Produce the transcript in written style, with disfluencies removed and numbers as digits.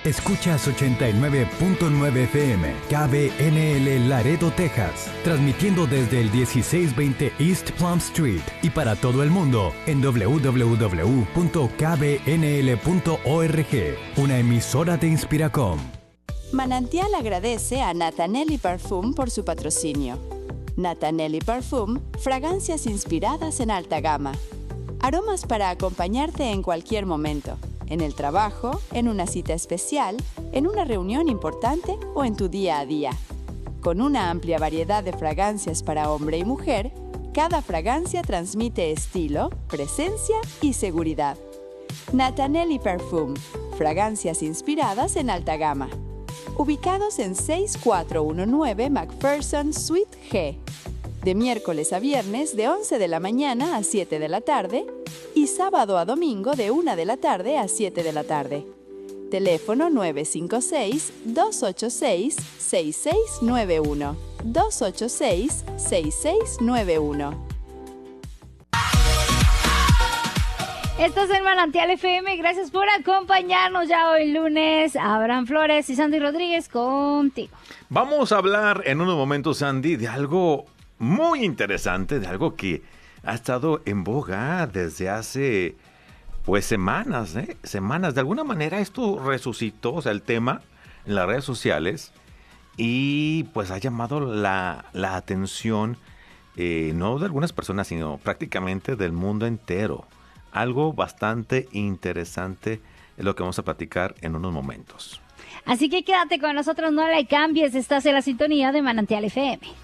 Escuchas 89.9 FM, KBNL Laredo, Texas, transmitiendo desde el 1620 East Plum Street y para todo el mundo en www.kbnl.org, una emisora de Inspiracom. Manantial agradece a Natanelli Parfum por su patrocinio. Natanelli Parfum, fragancias inspiradas en alta gama. Aromas para acompañarte en cualquier momento. En el trabajo, en una cita especial, en una reunión importante o en tu día a día. Con una amplia variedad de fragancias para hombre y mujer, cada fragancia transmite estilo, presencia y seguridad. Natanelli Parfum, fragancias inspiradas en alta gama. Ubicados en 6419 McPherson Suite G. De miércoles a viernes de 11 de la mañana a 7 de la tarde y sábado a domingo de 1 de la tarde a 7 de la tarde. Teléfono 956-286-6691. 286-6691. Estás en Manantial FM, gracias por acompañarnos ya hoy lunes. Abraham Flores y Sandy Rodríguez contigo. Vamos a hablar en unos momentos, Sandy, de algo muy interesante, de algo que ha estado en boga desde hace pues semanas, semanas. De alguna manera esto resucitó, o sea, el tema en las redes sociales y pues ha llamado la atención no de algunas personas, sino prácticamente del mundo entero. Algo bastante interesante es lo que vamos a platicar en unos momentos. Así que quédate con nosotros, no le cambies, estás en la sintonía de Manantial FM.